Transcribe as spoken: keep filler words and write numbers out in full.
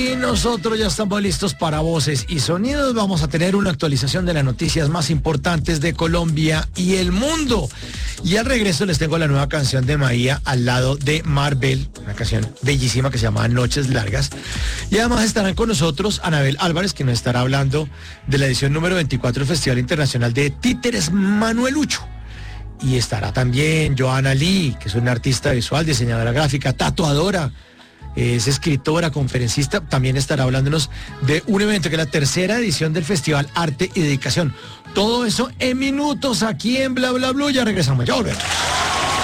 Y nosotros ya estamos listos para Voces y Sonidos. Vamos a tener una actualización de las noticias más importantes de Colombia y el mundo. Y al regreso les tengo la nueva canción de Maía al lado de Marvel, una canción bellísima que se llama Noches Largas. Y además estarán con nosotros Anabel Álvarez, que nos estará hablando de la edición número veinticuatro del Festival Internacional de Títeres Manuelucho. Y estará también Joana Lee, que es una artista visual, diseñadora gráfica, tatuadora, es escritora, conferencista. También estará hablándonos de un evento que es la tercera edición del Festival Arte y Dedicación. Todo eso en minutos aquí en Bla Bla Blue. Ya regresamos, ya volvemos.